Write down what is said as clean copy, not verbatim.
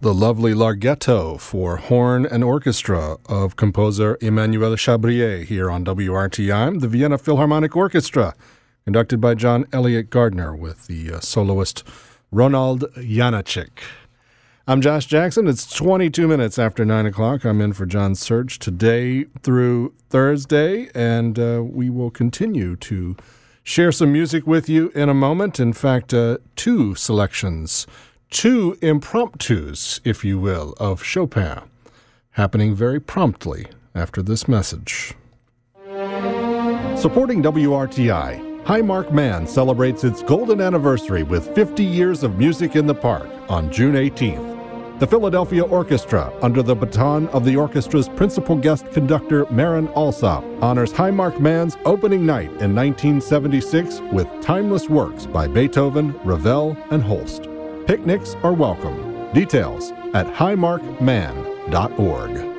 the lovely Larghetto for horn and orchestra of composer Emmanuel Chabrier here on WRTI, the Vienna Philharmonic Orchestra, conducted by John Elliott Gardner with the soloist Ronald Janacek. I'm Josh Jackson. It's 22 minutes after 9 o'clock. I'm in for John Serge today through Thursday, and we will continue to share some music with you in a moment. In fact, two selections, two impromptus, if you will, of Chopin, happening very promptly after this message. Supporting WRTI, Highmark Mann celebrates its golden anniversary with 50 years of music in the park on June 18th. The Philadelphia Orchestra, under the baton of the orchestra's principal guest conductor Marin Alsop, honors Highmark Mann's opening night in 1976 with timeless works by Beethoven, Ravel, and Holst. Picnics are welcome. Details at highmarkmann.org.